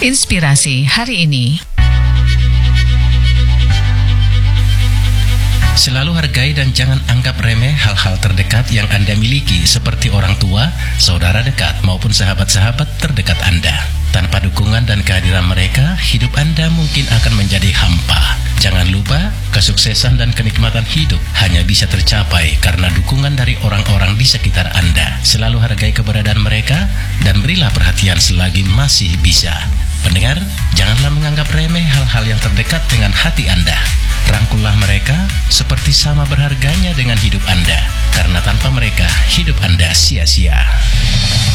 Inspirasi hari ini. Selalu hargai dan jangan anggap remeh hal-hal terdekat yang Anda miliki seperti orang tua, saudara dekat maupun sahabat-sahabat terdekat Anda. Tanpa dukungan dan kehadiran mereka, hidup Anda mungkin akan menjadi hampa. Jangan lupa, kesuksesan dan kenikmatan hidup hanya bisa tercapai karena dukungan dari orang-orang di sekitar Anda. Selalu hargai keberadaan mereka dan berilah perhatian selagi masih bisa. Pendengar, janganlah menganggap remeh hal-hal yang terdekat dengan hati Anda. Rangkullah mereka seperti sama berharganya dengan hidup Anda, karena tanpa mereka hidup Anda sia-sia.